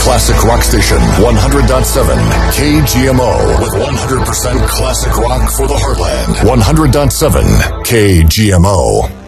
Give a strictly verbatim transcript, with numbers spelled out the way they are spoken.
classic rock station, one hundred point seven K G M O, with one hundred percent classic rock for the heartland. one hundred point seven K G M O.